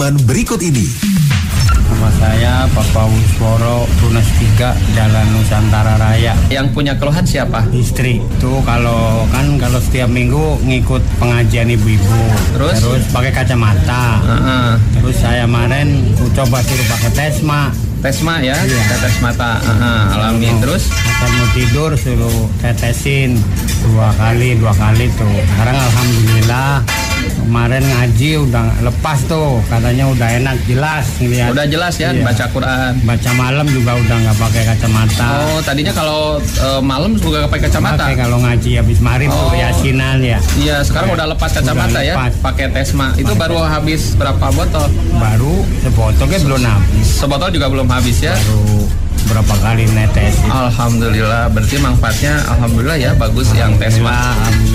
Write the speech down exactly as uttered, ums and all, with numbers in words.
Berikut ini. Nama saya Bapak Wisworo, Tunas tiga, Jalan Nusantara Raya. Yang punya keluhan siapa? Istri. Itu kalau kan kalau setiap minggu ngikut pengajian ibu-ibu. Terus? Terus pakai kacamata. Uh-uh. Terus saya kemarin coba suruh pakai Tesma. Tesma ya, Iya. tetes mata. Uh-huh. Alami Mau- terus? Asal mau tidur suruh tetesin dua kali, dua kali tuh. Sekarang alhamdulillah kemarin ngaji udah lepas tuh, katanya udah enak jelas ngeliat. Udah jelas ya, Iya. baca Quran. Baca malam juga udah nggak pakai kacamata. Oh, tadinya kalau uh, malam juga pakai kacamata. Pakai kalau ngaji habis maghrib Oh. tuh yasinan ya. Iya, sekarang Ya, udah lepas kacamata udah ya, lepas. pakai Tesma. Itu Pakai baru habis berapa botol? Baru sebotolnya belum habis. Sebotol juga belum habis ya. Baru berapa kali netes. Alhamdulillah, berarti manfaatnya alhamdulillah ya bagus yang Tesma. Alhamdulillah.